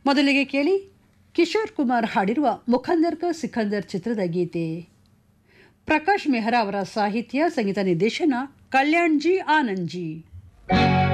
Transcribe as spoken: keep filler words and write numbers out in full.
ಮೊದಲಿಗೆ ಕೇಳಿ ಕಿಶೋರ್ ಕುಮಾರ್ ಹಾಡಿರುವ ಮುಖಂದರ್ ಕ ಸಿಕಂದರ್ ಚಿತ್ರದ ಗೀತೆ. ಪ್ರಕಾಶ್ ಮೆಹ್ರಾ ಅವರ ಸಾಹಿತ್ಯ, ಸಂಗೀತ ನಿರ್ದೇಶನ ಕಲ್ಯಾಣ್ ಜಿ ಆನಂದ್ ಜಿ.